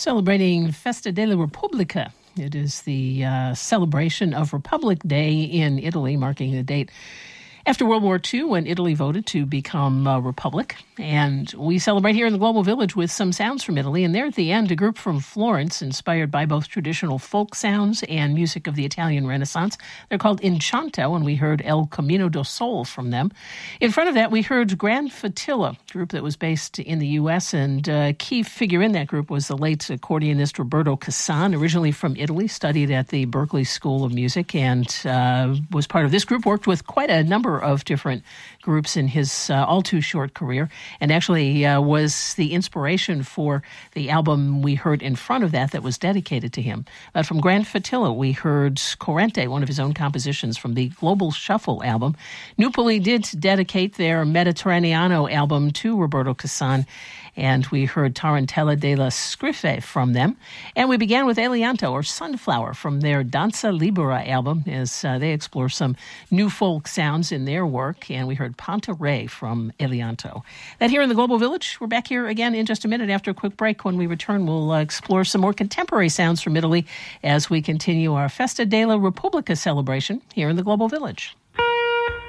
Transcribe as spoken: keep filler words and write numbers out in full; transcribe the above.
Celebrating Festa della Repubblica. It is the uh, celebration of Republic Day in Italy, marking the date after World War Two, when Italy voted to become a republic. And we celebrate here in the Global Village with some sounds from Italy. And there at the end, a group from Florence, inspired by both traditional folk sounds and music of the Italian Renaissance. They're called Incanto, and we heard El Camino do Sol from them. In front of that, we heard Grand Fatilla, a group that was based in the U S, and a key figure in that group was the late accordionist Roberto Cassan, originally from Italy, studied at the Berklee School of Music, and uh, was part of this group, worked with quite a number of different groups in his uh, all-too-short career, and actually uh, was the inspiration for the album we heard in front of that that was dedicated to him. But from Grand Fatilla, we heard Corrente, one of his own compositions from the Global Shuffle album. Nupoli did dedicate their Mediterraneano album to Roberto Cassan, and we heard Tarantella della Scrife from them. And we began with Elianto, or Sunflower, from their Danza Libera album, as uh, they explore some new folk sounds in their work. And we heard Panta Re from Elianto. That here in the Global Village. We're back here again in just a minute after a quick break. When we return, we'll uh, explore some more contemporary sounds from Italy as we continue our Festa della Repubblica celebration here in the Global Village.